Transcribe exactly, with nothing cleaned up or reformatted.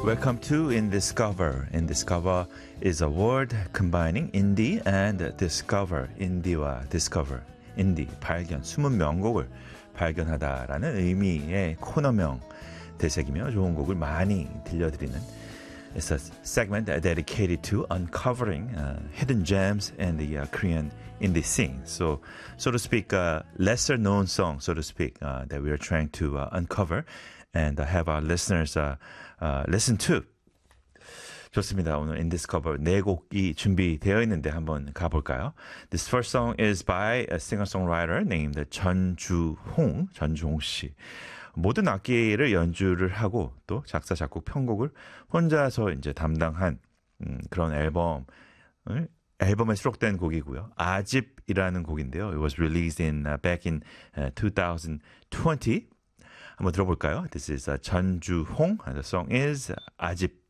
Welcome to Indiscover. Indiscover is a word combining indie and discover. indie와 discover. indie, 발견, 숨은 명곡을 발견하다라는 의미의 코너명 되새기며 좋은 곡을 많이 들려드리는 It's a segment dedicated to uncovering uh, hidden gems in the uh, Korean indie scene. So, so to speak, uh, lesser known song, so to speak, uh, that we are trying to uh, uncover and uh, have our listeners uh, uh, listen to. 좋습니다. 오늘 인디스커버 네 곡이 준비되어 있는데 한번 가볼까요? This first song is by a singer-songwriter named 전주홍, 전주홍 씨. 모든 악기를 연주를 하고 또 작사, 작곡, 편곡을 혼자서 이제 담당한 음, 그런 앨범을 앨범에 수록된 곡이고요. 아집이라는 곡인데요. It was released in uh, back in uh, twenty twenty. 한번 들어볼까요? This is uh, 전주홍 and the song is 아집.